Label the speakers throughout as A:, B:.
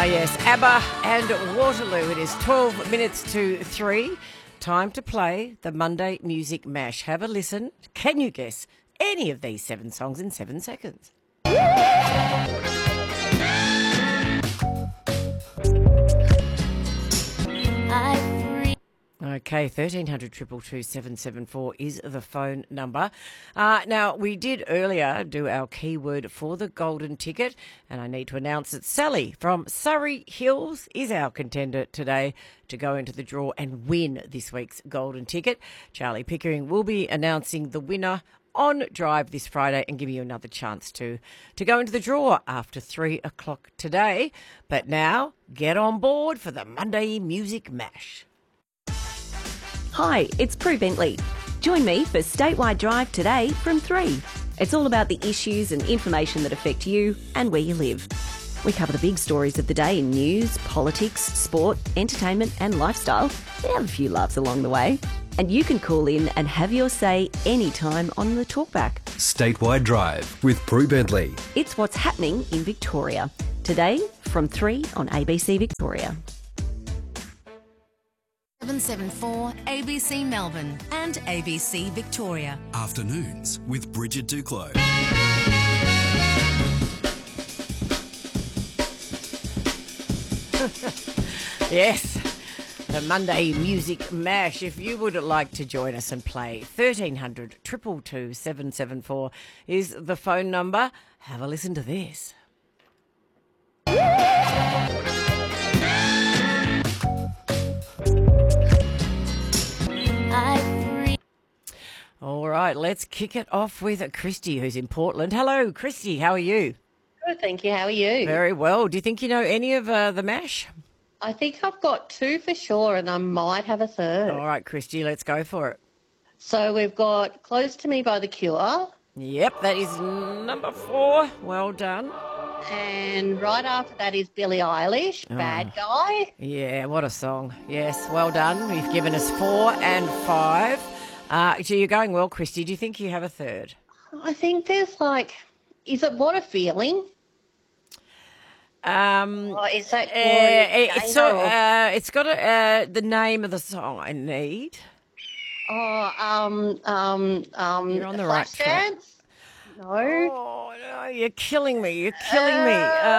A: Yes, ABBA and Waterloo. It is 12 minutes to 3. Time to play the Monday Music Mash. Have a listen. Can you guess any of these 7 songs in 7 seconds? Okay, 1300 222 774 is the phone number. Now, we did earlier do our keyword for the golden ticket, and I need to announce that Sally from Surrey Hills is our contender today to go into the draw and win this week's golden ticket. Charlie Pickering will be announcing the winner on Drive this Friday and give you another chance to go into the draw after 3 o'clock today. But now, get on board for the Monday Music Mash.
B: Hi, it's Prue Bentley. Join me for Statewide Drive today from 3. It's all about the issues and information that affect you and where you live. We cover the big stories of the day in news, politics, sport, entertainment and lifestyle. We have a few laughs along the way. And you can call in and have your say anytime on the talkback.
C: Statewide Drive with Prue Bentley.
B: It's what's happening in Victoria. Today from 3 on ABC Victoria.
D: 774 ABC Melbourne and ABC Victoria.
C: Afternoons with Bridget Duclos.
A: Yes, the Monday Music Mash. If you would like to join us and play, 1300 222 774 is the phone number. Have a listen to this. All right, let's kick it off with Christy, who's in Portland. Hello, Christy. How are you?
E: Good, thank you. How are you?
A: Very well. Do you think you know any of the MASH?
E: I think I've got 2 for sure, and I might have a third.
A: All right, Christy, let's go for it.
E: So we've got Close to Me by The Cure.
A: Yep, that is number 4. Well done.
E: And right after that is Billie Eilish, Bad Guy.
A: Yeah, what a song. Yes, well done. You've given us 4 and 5. So you're going well, Christy. Do you think you have a third?
E: I think there's is it What a Feeling? Or is that
A: it's got the name of the song I need.
E: You're
A: on the right track.
E: No.
A: Oh, no, you're killing me. You're killing me.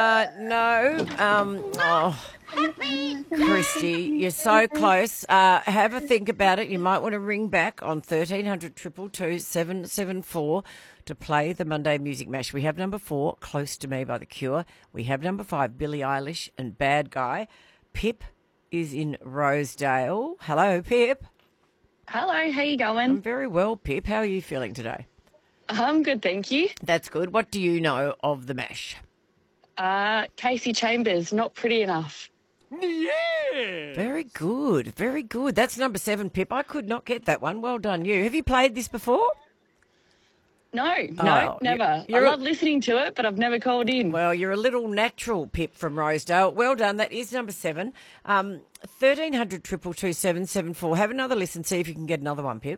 A: No. Christy, you're so close. Have a think about it. You might want to ring back on 1300 222 774 to play the Monday Music Mash. We have number 4, Close to Me by The Cure. We have number 5, Billie Eilish and Bad Guy. Pip is in Rosedale. Hello, Pip.
F: Hello, how you going?
A: I'm very well, Pip. How are you feeling today?
F: I'm good, thank you.
A: That's good. What do you know of the MASH?
F: Casey Chambers, Not Pretty Enough.
A: Yeah. Very good. Very good. That's number 7, Pip. I could not get that one. Well done, you. Have you played this before?
F: No, never. I love listening to it, but I've never called in.
A: Well, you're a little natural, Pip, from Rosedale. Well done. That is number 7. 1300 222 774. Have another listen. See if you can get another one, Pip.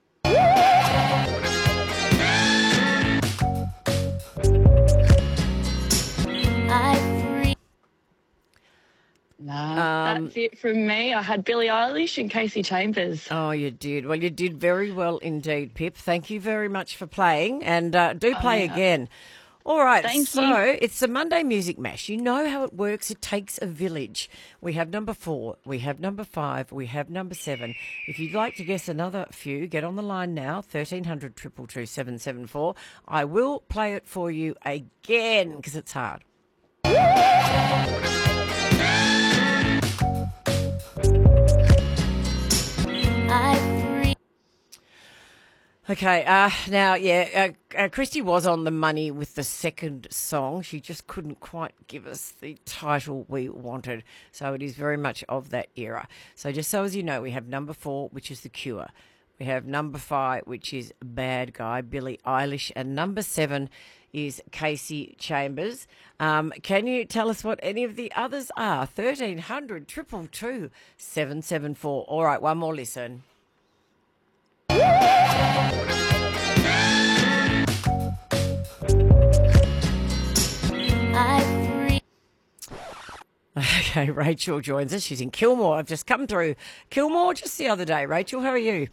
F: That's it from me. I had Billie Eilish and Casey Chambers.
A: Oh, you did. Well, you did very well indeed, Pip. Thank you very much for playing, and do play again. All right,
F: Thank you.
A: It's the Monday Music Mash. You know how it works. It takes a village. We have number 4, we have number 5, we have number 7. If you'd like to guess another few, get on the line now, 1300 222 774. I will play it for you again because it's hard. Okay, Christy was on the money with the second song. She just couldn't quite give us the title we wanted. So it is very much of that era. So just so as you know, we have number 4, which is The Cure. We have number 5, which is Bad Guy, Billie Eilish. And number 7 is Casey Chambers. Can you tell us what any of the others are? 1300 222 774. All right, one more listen. Okay, Rachel joins us. She's in Kilmore. I've just come through Kilmore just the other day. Rachel, how are you?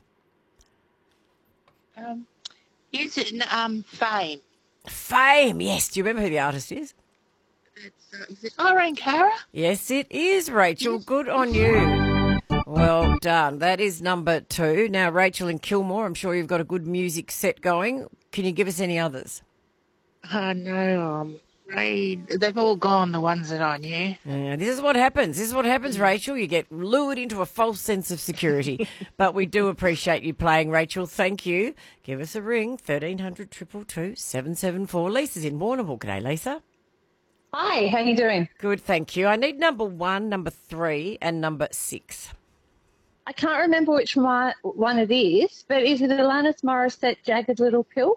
G: Is it Fame?
A: Fame, yes. Do you remember who the artist is?
G: Is it Irene Cara?
A: Yes, it is, Rachel. Good on you. Well done. That is number 2. Now, Rachel in Kilmore, I'm sure you've got a good music set going. Can you give us any others?
G: No, they've all gone, the ones that I knew.
A: Yeah, this is what happens. This is what happens, Rachel. You get lured into a false sense of security. But we do appreciate you playing, Rachel. Thank you. Give us a ring, 1300 222 774. Lisa's in Warrnambool. G'day, Lisa.
H: Hi, how you doing?
A: Good, thank you. I need number 1, number 3 and number 6.
H: I can't remember which one it is, but is it Alanis Morissette, Jagged Little Pill?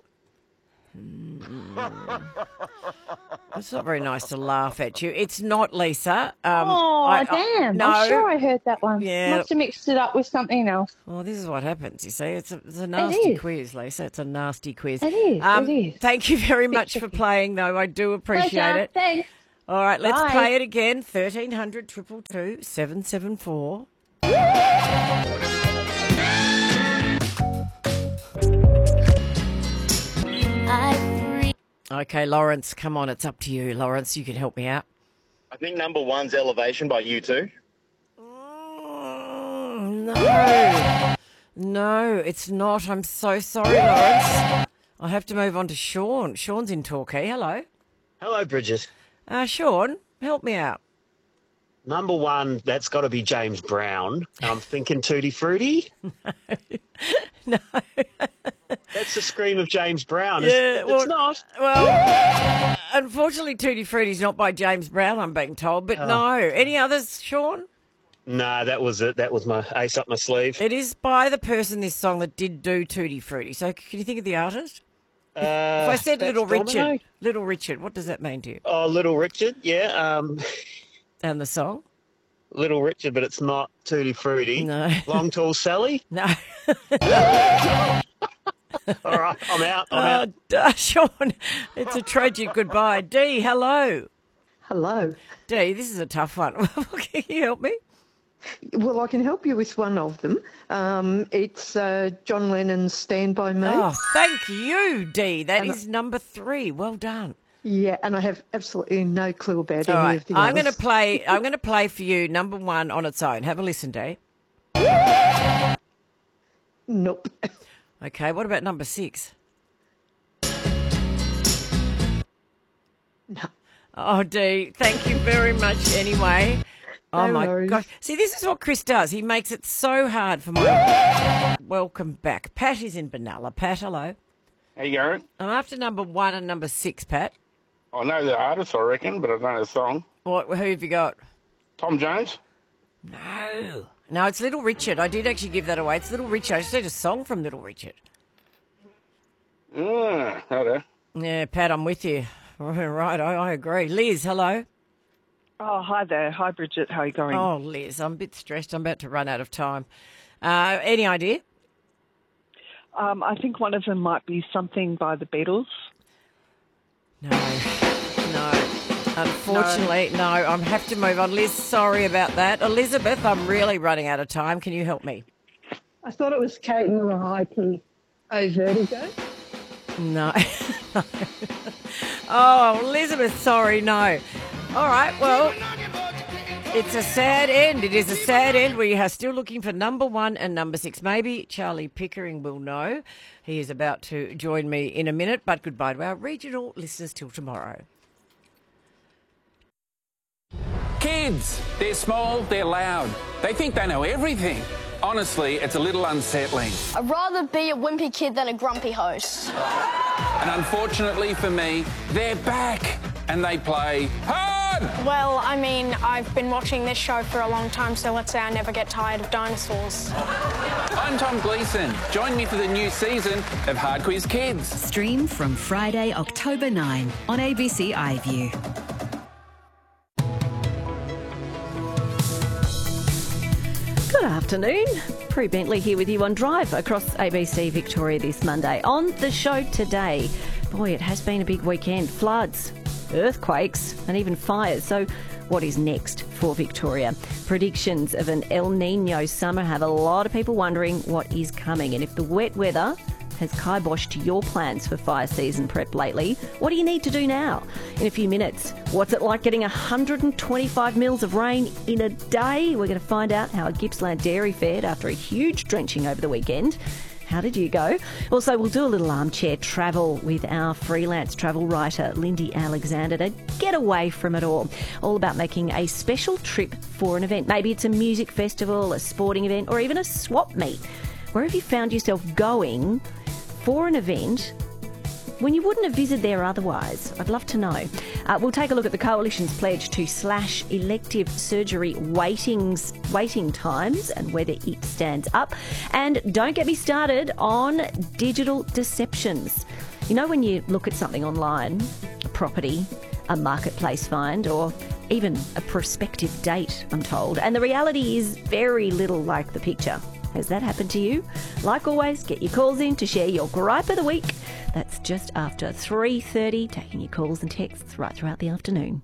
A: It's not very nice to laugh at you. It's not, Lisa.
H: Damn.
A: No.
H: I'm sure I heard that one.
A: Yeah.
H: Must have mixed it up with something else.
A: Well, this is what happens, you see. It's a nasty quiz, Lisa. It's a nasty quiz.
H: It is.
A: Thank you very much for playing, though. I do appreciate it.
H: Thanks.
A: All right, let's
H: Bye.
A: play it again. 1300 222 774. Okay, Lawrence, come on. It's up to you, Lawrence. You can help me out.
I: I think number 1's Elevation by U2.
A: No. No, it's not. I'm so sorry, Lawrence. I'll have to move on to Sean. Sean's in Torquay. Hello.
J: Hello, Bridget.
A: Sean, help me out.
J: Number 1, that's got to be James Brown. I'm thinking Tutti Frutti.
A: No.
J: That's the scream of James Brown.
A: Yeah,
J: It's not.
A: Well, unfortunately, Tutti Frutti's not by James Brown, I'm being told. But no. Any others, Sean?
J: No, that was it. That was my ace up my sleeve.
A: It is by the person, this song, that did do Tutti Frutti. So can you think of the artist? If I said Little Richard, Little Richard, what does that mean to you?
J: Oh, Little Richard, yeah.
A: And the song?
J: Little Richard, but it's not Tutti Frutti.
A: No.
J: Long Tall Sally?
A: No.
J: All right, I'm out.
A: Sean, it's a tragic goodbye. Dee, hello.
K: Hello.
A: Dee, this is a tough one. Can you help me?
K: Well, I can help you with one of them. It's John Lennon's Stand By Me.
A: Oh, thank you, Dee. That is number 3. Well done.
K: Yeah, and I have absolutely no clue about
A: All
K: any
A: right,
K: of the
A: I'm
K: others.
A: going to play for you number 1 on its own. Have a listen, Dee.
K: Nope.
A: Okay, what about number 6?
K: No.
A: Oh, Dee, thank you very much anyway. Oh,
K: No
A: my
K: worries.
A: gosh. See, this is what Chris does. He makes it so hard for my... Welcome back. Pat is in Benalla. Pat, hello.
L: How you going?
A: I'm after number 1 and number 6, Pat.
L: I know the artist, I reckon, but I don't know the song.
A: Who have you got?
L: Tom Jones?
A: No. No, it's Little Richard. I did actually give that away. It's Little Richard. I just need a song from Little Richard.
L: Hello.
A: Yeah, Pat, I'm with you. Right, I agree. Liz, hello.
M: Oh, hi there. Hi, Bridget. How are you going?
A: Oh, Liz, I'm a bit stressed. I'm about to run out of time. Any idea?
M: I think one of them might be something by the Beatles.
A: No. Unfortunately, no. I have to move on. Liz, sorry about that. Elizabeth, I'm really running out of time. Can you help me?
K: I thought it was Kate Murahaki. Oh, Vertigo?
A: No. Oh, Elizabeth, sorry, no. All right, well, it's a sad end. It is a sad end. We are still looking for number 1 and number 6. Maybe Charlie Pickering will know. He is about to join me in a minute, but goodbye to our regional listeners till tomorrow.
N: Kids, they're small, they're loud. They think they know everything. Honestly, it's a little unsettling.
O: I'd rather be a wimpy kid than a grumpy host.
N: And unfortunately for me, they're back and they play hard.
O: Well, I mean, I've been watching this show for a long time, so let's say I never get tired of dinosaurs.
N: I'm Tom Gleeson. Join me for the new season of Hard Quiz Kids.
P: Stream from Friday, October 9 on ABC iView.
B: Good afternoon. Prue Bentley here with you on Drive across ABC Victoria this Monday. On the show today, boy, it has been a big weekend. Floods, earthquakes and even fires. So what is next for Victoria. Predictions of an El Nino summer have a lot of people wondering what is coming, and if the wet weather has kiboshed your plans for fire season prep lately, what do you need to do now? In a few minutes, what's it like getting 125 mils of rain in a day? We're going to find out how a Gippsland dairy fared after a huge drenching over the weekend. How did you go? Also, we'll do a little armchair travel with our freelance travel writer, Lindy Alexander, to get away from it all about making a special trip for an event. Maybe it's a music festival, a sporting event, or even a swap meet. Where have you found yourself going for an event when you wouldn't have visited there otherwise? I'd love to know. We'll take a look at the Coalition's pledge to slash elective surgery waiting times and whether it stands up. And don't get me started on digital deceptions. You know, when you look at something online, a property, a marketplace find, or even a prospective date, I'm told, and the reality is very little like the picture. Has that happened to you? Like always, get your calls in to share your gripe of the week. That's just after 3:30, taking your calls and texts right throughout the afternoon.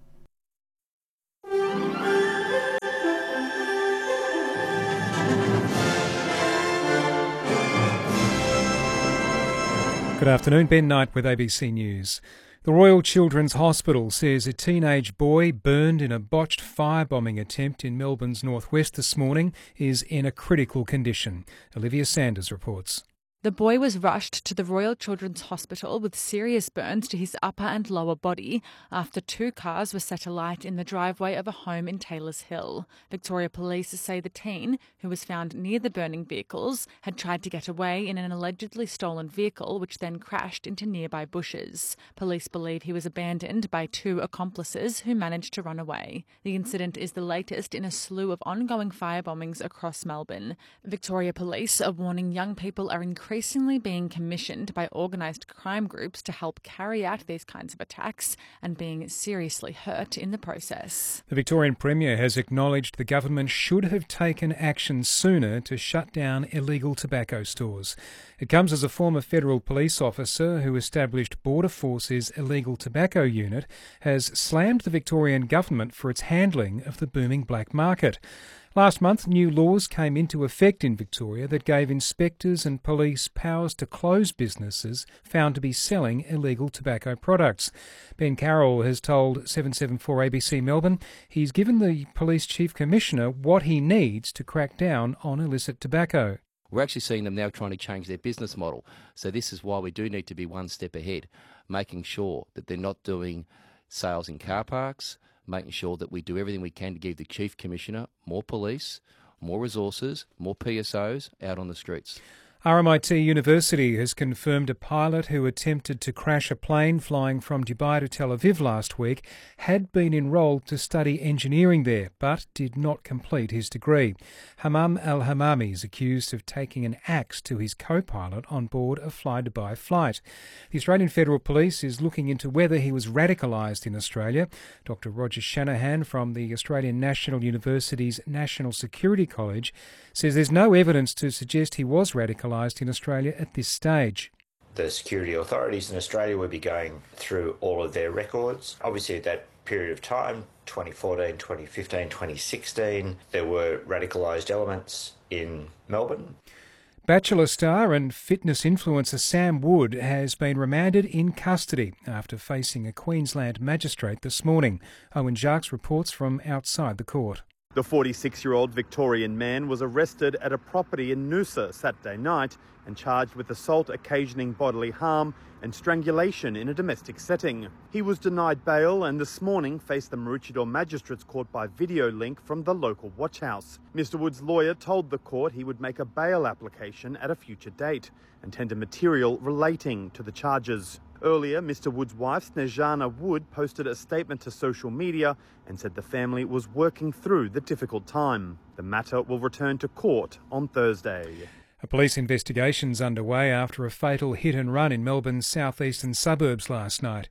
Q: Good afternoon, Ben Knight with ABC News. The Royal Children's Hospital says a teenage boy burned in a botched firebombing attempt in Melbourne's northwest this morning is in a critical condition. Olivia Sanders reports.
R: The boy was rushed to the Royal Children's Hospital with serious burns to his upper and lower body after 2 cars were set alight in the driveway of a home in Taylors Hill. Victoria Police say the teen, who was found near the burning vehicles, had tried to get away in an allegedly stolen vehicle which then crashed into nearby bushes. Police believe he was abandoned by 2 accomplices who managed to run away. The incident is the latest in a slew of ongoing firebombings across Melbourne. Victoria Police are warning young people are increasingly being commissioned by organised crime groups to help carry out these kinds of attacks and being seriously hurt in the process.
Q: The Victorian Premier has acknowledged the government should have taken action sooner to shut down illegal tobacco stores. It comes as a former federal police officer who established Border Force's illegal tobacco unit has slammed the Victorian government for its handling of the booming black market. Last month, new laws came into effect in Victoria that gave inspectors and police powers to close businesses found to be selling illegal tobacco products. Ben Carroll has told 774 ABC Melbourne he's given the Police Chief Commissioner what he needs to crack down on illicit tobacco.
S: We're actually seeing them now trying to change their business model. So this is why we do need to be one step ahead, making sure that they're not doing sales in car parks, making sure that we do everything we can to give the Chief Commissioner more police, more resources, more PSOs out on the streets.
Q: RMIT University has confirmed a pilot who attempted to crash a plane flying from Dubai to Tel Aviv last week had been enrolled to study engineering there, but did not complete his degree. Hammam Al-Hammami is accused of taking an axe to his co-pilot on board a Fly Dubai flight. The Australian Federal Police is looking into whether he was radicalised in Australia. Dr. Roger Shanahan from the Australian National University's National Security College says there's no evidence to suggest he was radicalised in Australia at this stage.
T: The security authorities in Australia will be going through all of their records. Obviously at that period of time, 2014, 2015, 2016, there were radicalised elements in Melbourne.
Q: Bachelor star and fitness influencer Sam Wood has been remanded in custody after facing a Queensland magistrate this morning. Owen Jacques reports from outside the court.
U: The 46-year-old Victorian man was arrested at a property in Noosa Saturday night and charged with assault occasioning bodily harm and strangulation in a domestic setting. He was denied bail and this morning faced the Maroochydore Magistrates Court by video link from the local watch house. Mr Wood's lawyer told the court he would make a bail application at a future date and tender material relating to the charges. Earlier, Mr Wood's wife, Snejana Wood, posted a statement to social media and said the family was working through the difficult time. The matter will return to court on Thursday.
Q: A police investigation's underway after a fatal hit and run in Melbourne's southeastern suburbs last night.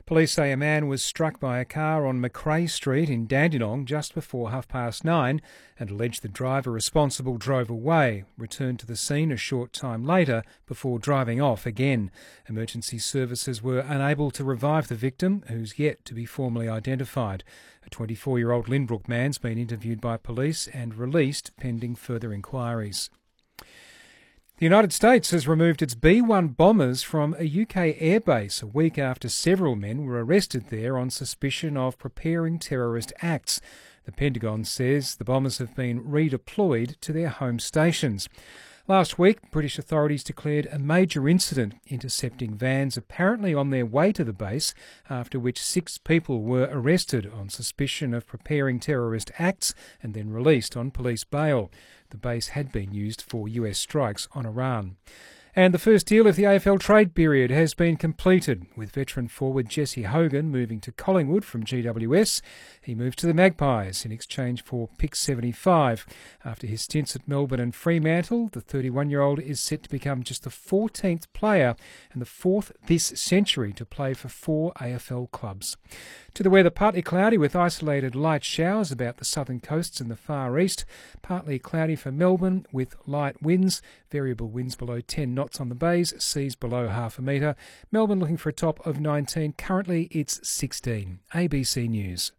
Q: Police say a man was struck by a car on McRae Street in Dandenong just before 9:30 and allege the driver responsible drove away, returned to the scene a short time later before driving off again. Emergency services were unable to revive the victim, who's yet to be formally identified. A 24-year-old Lynbrook man's been interviewed by police and released pending further inquiries. The United States has removed its B-1 bombers from a UK airbase a week after several men were arrested there on suspicion of preparing terrorist acts. The Pentagon says the bombers have been redeployed to their home stations. Last week, British authorities declared a major incident intercepting vans apparently on their way to the base, after which 6 people were arrested on suspicion of preparing terrorist acts and then released on police bail. The base had been used for US strikes on Iran. And the first deal of the AFL trade period has been completed, with veteran forward Jesse Hogan moving to Collingwood from GWS. He moved to the Magpies in exchange for pick 75. After his stints at Melbourne and Fremantle, the 31-year-old is set to become just the 14th player and the 4th this century to play for 4 AFL clubs. To the weather, partly cloudy with isolated light showers about the southern coasts and the far east. Partly cloudy for Melbourne with light winds, variable winds below 10 knots on the bays, seas below half a metre. Melbourne looking for a top of 19. Currently it's 16. ABC News.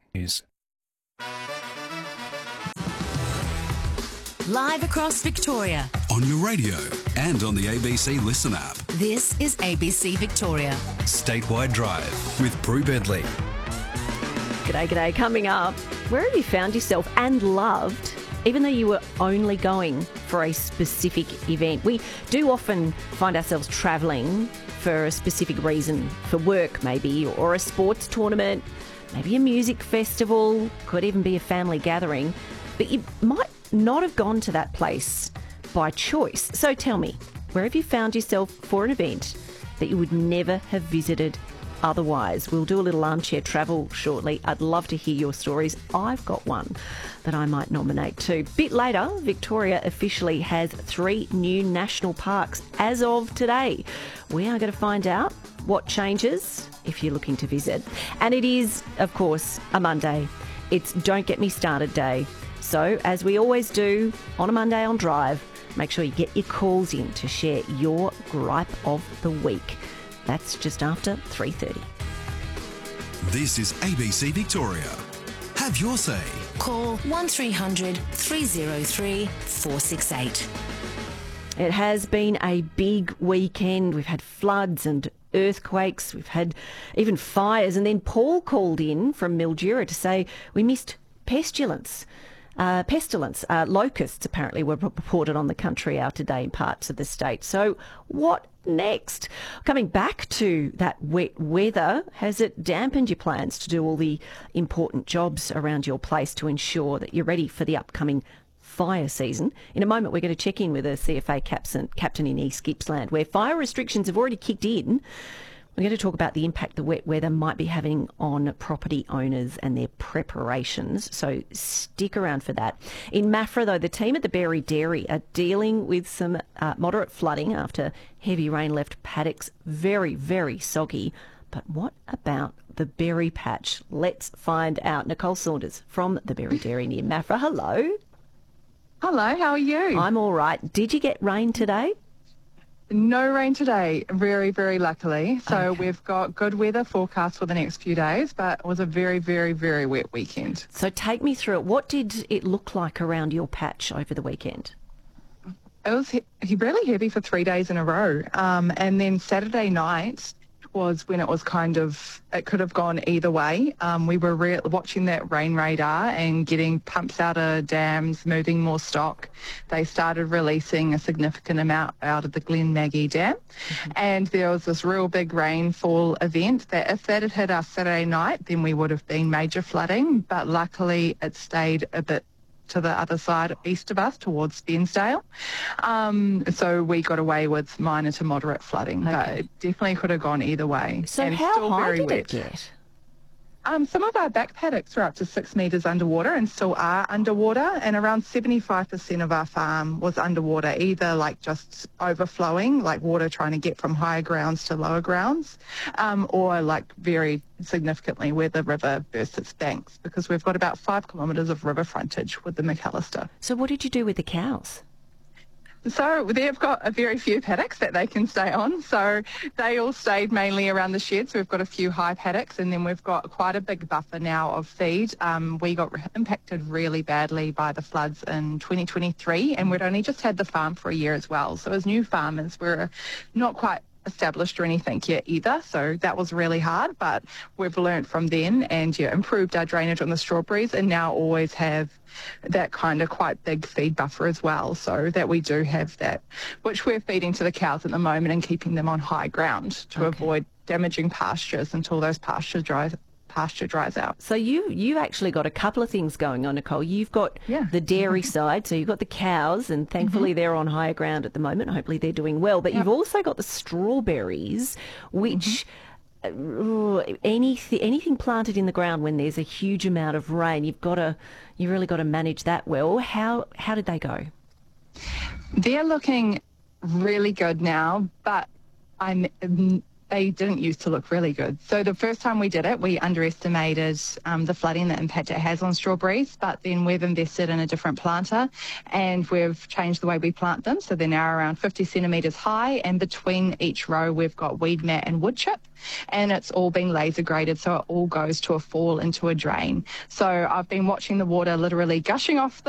P: Live across Victoria.
C: On your radio and on the ABC Listen app.
P: This is ABC Victoria.
C: Statewide Drive with Prue Bentley.
B: G'day. Coming up, where have you found yourself and loved, even though you were only going for a specific event? We do often find ourselves travelling for a specific reason, for work maybe, or a sports tournament, maybe a music festival, could even be a family gathering, but you might not have gone to that place by choice. So tell me, where have you found yourself for an event that you would never have visited otherwise? We'll do a little armchair travel shortly. I'd love to hear your stories. I've got one that I might nominate too. Bit later, Victoria officially has 3 new national parks as of today. We are going to find out what changes if you're looking to visit. And it is, of course, a Monday. It's Don't Get Me Started Day. So, as we always do on a Monday on Drive, make sure you get your calls in to share your gripe of the week. That's just after 3:30.
C: This is ABC Victoria. Have your say.
P: Call 1300 303 468.
B: It has been a big weekend. We've had floods and earthquakes. We've had even fires. And then Paul called in from Mildura to say we missed pestilence. Locusts apparently were reported on the country out today in parts of the state. So what next? Coming back to that wet weather, has it dampened your plans to do all the important jobs around your place to ensure that you're ready for the upcoming fire season? In a moment, we're going to check in with a CFA captain in East Gippsland, where fire restrictions have already kicked in. We're going to talk about the impact the wet weather might be having on property owners and their preparations, so stick around for that. In Maffra, though, the team at the Berry Dairy are dealing with some moderate flooding after heavy rain left paddocks very, very soggy. But what about the berry patch? Let's find out. Nicole Saunders from the Berry Dairy near Maffra. Hello.
D: Hello, how are you?
B: I'm all right. Did you get rain today?
D: No rain today, very, very luckily. So We've got good weather forecast for the next few days, but it was a very, very, very wet weekend.
B: So take me through it. What did it look like around your patch over the weekend?
D: It was really heavy for 3 days in a row. And then Saturday night was when it was it could have gone either way. We were watching that rain radar and getting pumps out of dams, moving more stock. They started releasing a significant amount out of the Glen Maggie Dam. Mm-hmm. And there was this real big rainfall event that if that had hit us Saturday night, then we would have been major flooding. But luckily it stayed a bit to the other side east of us towards Spendsdale. So we got away with minor to moderate flooding, but it definitely could have gone either way.
B: So
D: and
B: how
D: still
B: high
D: very
B: did
D: wet.
B: it get?
D: Some of our back paddocks are up to 6 metres underwater and still are underwater, and around 75% of our farm was underwater, either like just overflowing, like water trying to get from higher grounds to lower grounds, or like very significantly where the river burst its banks, because we've got about 5 kilometres of river frontage with the McAllister.
B: So what did you do with the cows?
D: So they've got a very few paddocks that they can stay on. So they all stayed mainly around the sheds. We've got a few high paddocks, and then we've got quite a big buffer now of feed. We got impacted really badly by the floods in 2023, and we'd only just had the farm for a year as well. So as new farmers, we're not quite established or anything yet either, so that was really hard, but we've learnt from then and improved our drainage on the strawberries, and now always have that kind of quite big feed buffer as well, so that we do have that, which we're feeding to the cows at the moment and keeping them on high ground to avoid damaging pastures until those pasture dries out.
B: So you actually got a couple of things going on, Nicole. You've got the dairy side, so you've got the cows, and thankfully they're on higher ground at the moment. Hopefully they're doing well. But you've also got the strawberries, which anything planted in the ground when there's a huge amount of rain, you really got to manage that well. How did they go?
D: They're looking really good now, but they didn't used to look really good. So the first time we did it, we underestimated the flooding, the impact it has on strawberries, but then we've invested in a different planter and we've changed the way we plant them. So they're now around 50 centimetres high, and between each row we've got weed mat and wood chip, and it's all been laser graded, so it all goes to a fall into a drain. So I've been watching the water literally gushing off